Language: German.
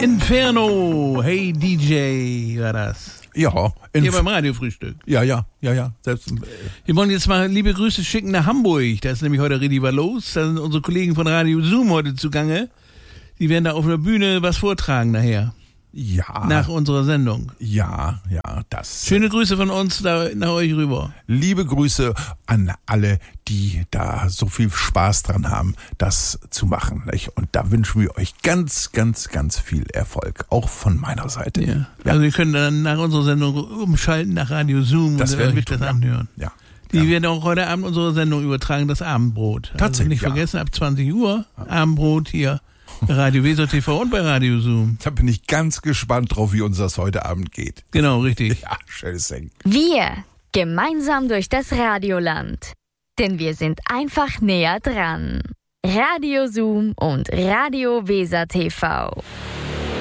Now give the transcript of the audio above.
Inferno, hey DJ, war das. Ja. Hier beim Radiofrühstück. Ja. Selbst, Wir wollen jetzt mal liebe Grüße schicken nach Hamburg. Da ist nämlich heute richtig was los. Da sind unsere Kollegen von Radio Zoom heute zugange. Die werden da auf der Bühne was vortragen nachher. Ja. Nach unserer Sendung. Ja, das. Schöne Grüße von uns da nach euch rüber. Liebe Grüße an alle, die da so viel Spaß dran haben, das zu machen. Nicht? Und da wünschen wir euch ganz, ganz, ganz viel Erfolg. Auch von meiner Seite. Ja. Also wir können dann nach unserer Sendung umschalten nach Radio Zoom das und werden wir euch das tun, anhören. Ja. Die werden auch heute Abend unsere Sendung übertragen, das Abendbrot. Tatsächlich, also nicht vergessen, ab 20 Uhr Abendbrot hier bei Radio Weser TV und bei Radio Zoom. Da bin ich ganz gespannt drauf, wie uns das heute Abend geht. Genau, richtig. Ja, schönes Ding. Wir gemeinsam durch das Radioland. Denn wir sind einfach näher dran. Radio Zoom und Radio Weser TV.